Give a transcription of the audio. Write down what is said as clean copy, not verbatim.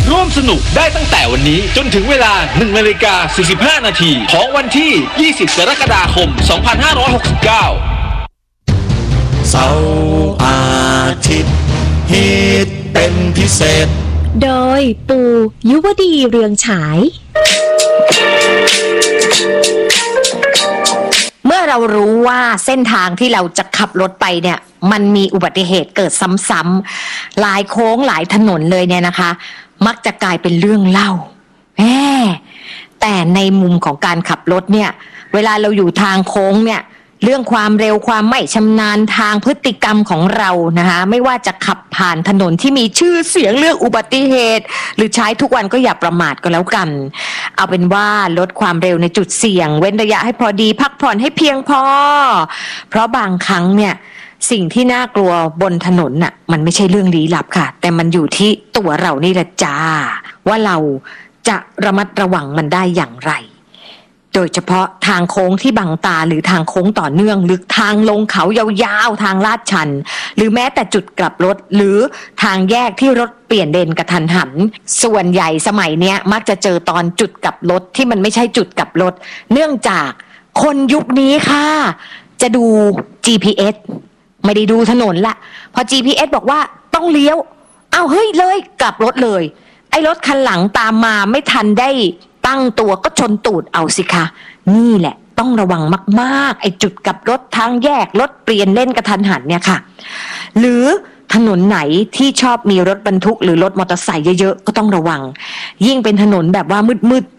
ร่วมสนุกได้ตั้งแต่วันนี้จนถึงเวลา 1:45 นาทีของวันที่ 20 กรกฎาคม 2569 เสาร์อาทิตย์ฮิตเป็นพิเศษโดยปูยุวดีเรืองฉายเมื่อเรารู้ว่าเส้นทางที่เราจะขับรถไปเนี่ยมันมีอุบัติเหตุเกิดซ้ำๆหลายโค้งหลายถนนเลยเนี่ยนะคะมักจะกลายเป็นเรื่องเล่าแต่ในมุมของการขับรถเนี่ยเวลาเราอยู่ทางโค้งเนี่ยเรื่องความเร็วความไม่ชำนาญทางพฤติกรรมของเรานะคะไม่ว่าจะขับผ่านถนนที่มีชื่อเสียงเรื่องอุบัติเหตุหรือใช้ทุกวันก็อย่าประมาทก็แล้วกันเอาเป็นว่าลดความเร็วในจุดเสี่ยงเว้นระยะให้พอดีพักผ่อนให้เพียงพอเพราะบางครั้งเนี่ยสิ่งที่น่ากลัวบนถนนน่ะมันไม่ใช่เรื่องลี้ลับค่ะแต่มันอยู่ที่ตัวเรานี่แหละจ้าว่าเราจะระมัดระวังมันได้อย่างไรโดยเฉพาะทางโค้งที่บังตาหรือทางโค้งต่อเนื่องหรือทางลงเขายาวๆทางลาดชันหรือแม้แต่จุดกลับรถหรือทางแยกที่รถเปลี่ยนเลนกระทันหันส่วนใหญ่สมัยเนี้ยมักจะเจอตอนจุดกลับรถที่มันไม่ใช่จุดกลับรถเนื่องจากคนยุคนี้ค่ะจะดู GPS ไม่ได้ดูถนนละพอ GPS บอกว่าต้องเลี้ยวเอาเฮ้ยเลยกลับรถเลยไอ้รถคันหลังตามมาไม่ทันได้ตั้งตัวก็ชนตูดเอาสิคะนี่แหละต้องระวังมากๆไอ้จุดกลับรถทางแยกรถเปลี่ยนเลนกระทันหันเนี่ยค่ะหรือถนนไหนที่ชอบมีรถบรรทุกหรือรถมอเตอร์ไซค์เยอะๆก็ต้องระวังยิ่งเป็นถนนแบบว่ามืด